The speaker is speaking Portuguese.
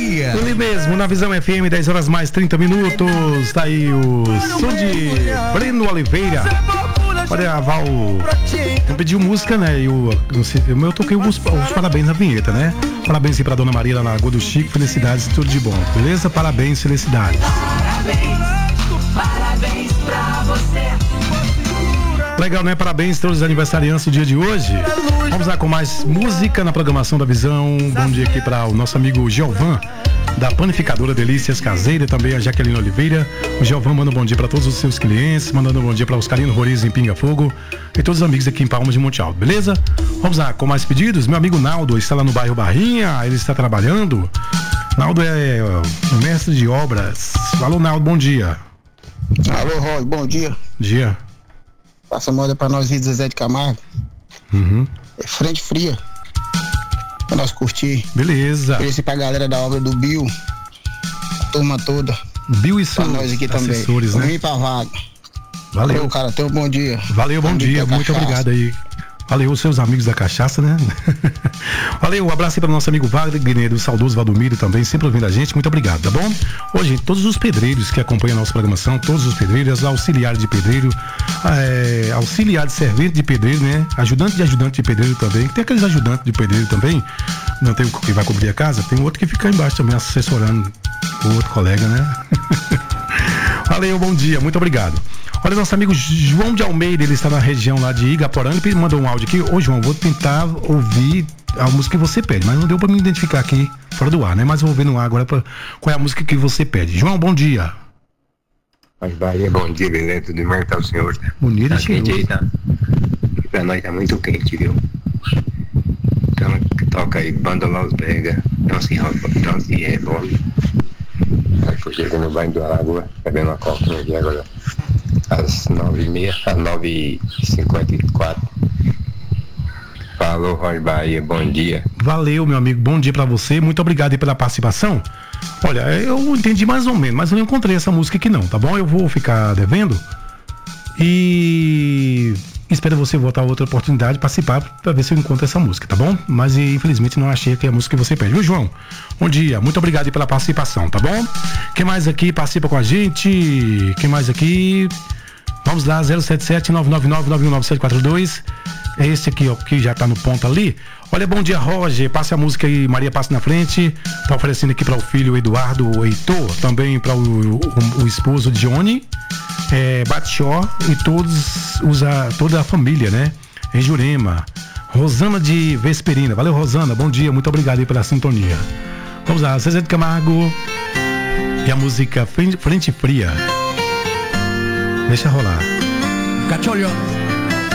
dia. Ele mesmo, na Visão FM, 10 horas mais 30 minutos. Tá aí o som de Breno Oliveira. Olha, a Val pediu música, né? Eu toquei os parabéns na vinheta, né? Parabéns aí pra Dona Maria lá na Lagoa do Chico. Felicidades, tudo de bom, beleza? Parabéns, felicidades. Parabéns pra você. Legal, né? Parabéns a todos os aniversariantes do dia de hoje. Vamos lá com mais música na programação da Visão. Bom dia aqui para o nosso amigo Giovan, da Panificadora Delícias Caseira, também a Jaqueline Oliveira. O Giovan manda um bom dia para todos os seus clientes, mandando um bom dia para Oscarino Roriz em Pinga Fogo e todos os amigos aqui em Palmas de Monte Alto, beleza? Vamos lá com mais pedidos. Meu amigo Naldo está lá no bairro Barrinha, ele está trabalhando. Naldo é o mestre de obras. Alô, Naldo, bom dia. Alô, Roy, bom dia. Dia. Passa moda pra nós, Rio Zezé de Camargo. É frente fria. Pra nós curtir. Beleza. Oferecer pra galera da obra do Bill. A turma toda. Bill e seus nós aqui assessores, também. né? Vim pra vaga. Valeu. Valeu, cara. Tenha um bom dia. Valeu, bom dia. Muito obrigado aí. Valeu, seus amigos da cachaça, né? Valeu, um abraço aí para o nosso amigo Wagner, do saudoso Valdomiro também, sempre ouvindo a gente. Muito obrigado, tá bom? Hoje, todos os pedreiros que acompanham a nossa programação, todos os pedreiros, auxiliares de pedreiro, auxiliar de servente de pedreiro, né? Ajudante de pedreiro também. Tem aqueles ajudantes de pedreiro também, não tem o que vai cobrir a casa, tem outro que fica embaixo também assessorando o outro colega, né? Valeu, bom dia, muito obrigado. Olha, nosso amigo João de Almeida, ele está na região lá de Igaporã, ele mandou um áudio aqui. Ô, João, vou tentar ouvir a música que você pede, mas não deu para me identificar aqui fora do ar, né? Mas eu vou ver no ar agora qual é a música que você pede. João, bom dia. Mas Bahia, bom dia, beleza? Tudo bem, tá o senhor? Bonito, tá quente aí, tá? Pra nós tá muito quente, viu? Então, toca aí, banda Los Brega, não se revole. Aí eu cheguei no banho do Alagoa, bebendo uma coquinha aqui agora. Às 9h30, às 9h54. Falou, Roy Bahia, bom dia. Valeu, meu amigo, bom dia pra você, muito obrigado aí pela participação. Olha, eu entendi mais ou menos, mas eu não encontrei essa música aqui não, tá bom? Eu vou ficar devendo e espero você voltar a outra oportunidade de participar pra ver se eu encontro essa música, tá bom? Mas infelizmente não achei que é a música que você pede, viu, João? Bom dia, muito obrigado aí pela participação, tá bom? Quem mais aqui participa com a gente? Quem mais aqui? Vamos lá, 077-999-91742. É esse aqui, ó, que já tá no ponto ali. Olha, bom dia, Roger. Passe a música aí, Maria Passa na Frente. Tá oferecendo aqui para o filho Eduardo Heitor, também para o esposo Johnny, Batixó e toda a família, né? Em Jurema. Rosana de Vesperina. Valeu, Rosana. Bom dia, muito obrigado aí pela sintonia. Vamos lá, Zezé de Camargo e a música Frente Fria. Deixa rolar. Cacholho.